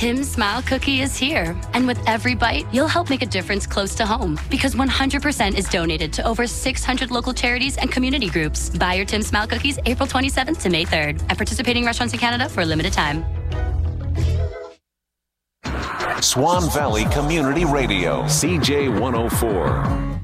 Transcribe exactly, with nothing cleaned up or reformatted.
Tim's Smile Cookie is here. And with every bite, you'll help make a difference close to home. Because one hundred percent is donated to over six hundred local charities and community groups. Buy your Tim's Smile Cookies April twenty-seventh to May third at participating restaurants in Canada for a limited time. Swan Valley Community Radio, C J one oh four.